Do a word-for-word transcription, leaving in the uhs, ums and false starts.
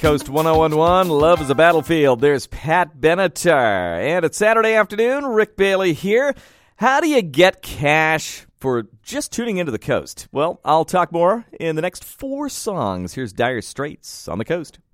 Coast one oh one one, Love is a Battlefield. There's Pat Benatar. And it's Saturday afternoon, Rick Bailey here. How do you get cash for just tuning into the Coast? Well, I'll talk more in the next four songs. Here's Dire Straits on the Coast.